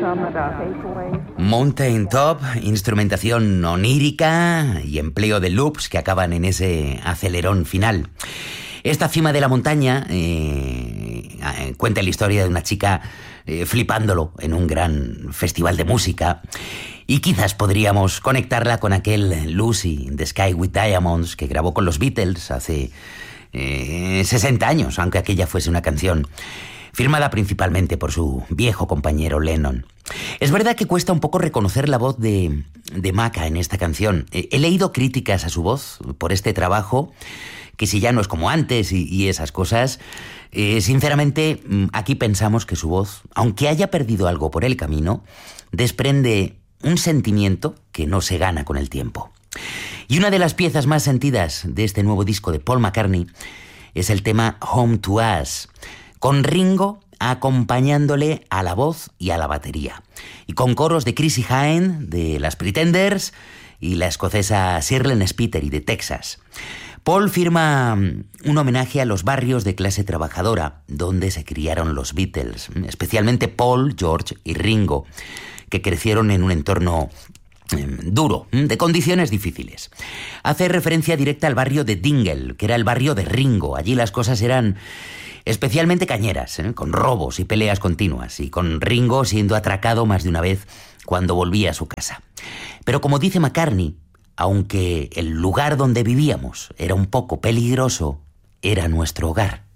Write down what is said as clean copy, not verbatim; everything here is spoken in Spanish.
Mountain Top, instrumentación onírica y empleo de loops que acaban en ese acelerón final. Esta cima de la montaña cuenta la historia de una chica flipándolo en un gran festival de música, y quizás podríamos conectarla con aquel Lucy in the Sky with Diamonds que grabó con los Beatles hace 60 años, aunque aquella fuese una canción firmada principalmente por su viejo compañero Lennon. Es verdad que cuesta un poco reconocer la voz de Macca en esta canción. He leído críticas a su voz por este trabajo, que si ya no es como antes y esas cosas. Sinceramente, aquí pensamos que su voz, aunque haya perdido algo por el camino, desprende un sentimiento que no se gana con el tiempo. Y una de las piezas más sentidas de este nuevo disco de Paul McCartney es el tema Home to Us, con Ringo acompañándole a la voz y a la batería, y con coros de Chrissie Hynde de las Pretenders y la escocesa Shirley Spiteri de Texas. Paul firma un homenaje a los barrios de clase trabajadora donde se criaron los Beatles, especialmente Paul, George y Ringo, que crecieron en un entorno duro, de condiciones difíciles. Hace referencia directa al barrio de Dingle, que era el barrio de Ringo. Allí las cosas eran especialmente cañeras, con robos y peleas continuas, y con Ringo siendo atracado más de una vez cuando volvía a su casa. Pero como dice McCartney, aunque el lugar donde vivíamos era un poco peligroso, era nuestro hogar.